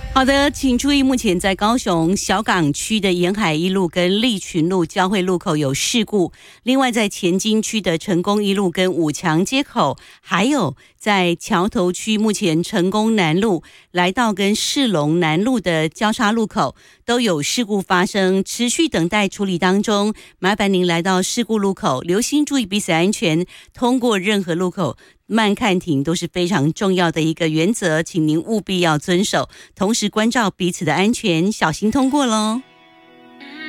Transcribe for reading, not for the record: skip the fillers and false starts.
好的，请注意，目前在高雄小港区的沿海一路跟利群路交汇路口有事故，另外在前金区的成功一路跟五强街口，还有在桥头区目前成功南路来到跟世龙南路的交叉路口都有事故发生，持续等待处理当中，麻烦您来到事故路口留心注意彼此安全，通过任何路口慢看停都是非常重要的一个原则，请您务必要遵守，同时关照彼此的安全，小心通过咯。